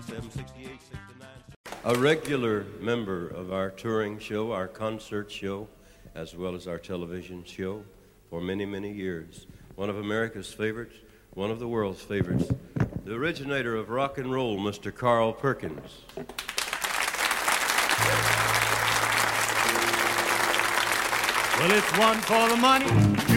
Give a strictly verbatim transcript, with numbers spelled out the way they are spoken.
A regular member of our touring show, our concert show, as well as our television show for many, many years. One of America's favorites, one of the world's favorites. The originator of rock and roll, Mister Carl Perkins. Well, it's one for the money.